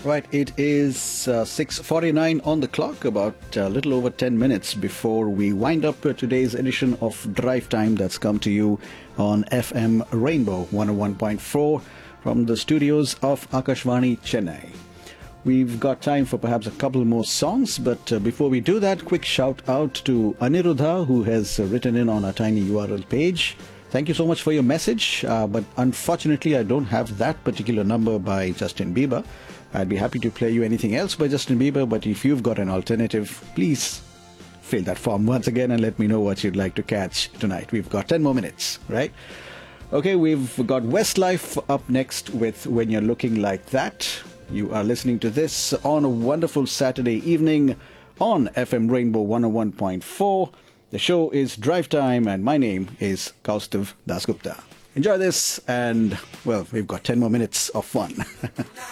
Right, it is 6:49 on the clock, about a little over 10 minutes before we wind up today's edition of Drive Time that's come to you on FM Rainbow 101.4 from the studios of Akashvani, Chennai. We've got time for perhaps a couple more songs, but before we do that, quick shout out to Aniruddha, who has written in on our tiny URL page. Thank you so much for your message, but unfortunately I don't have that particular number by Justin Bieber. I'd be happy to play you anything else by Justin Bieber, but if you've got an alternative, please fill that form once again and let me know what you'd like to catch tonight. We've got 10 more minutes, right? Okay, we've got Westlife up next with When You're Looking Like That. You are listening to this on a wonderful Saturday evening on FM Rainbow 101.4. The show is Drive Time and my name is Kaustav Dasgupta. Enjoy this and, well, we've got 10 more minutes of fun.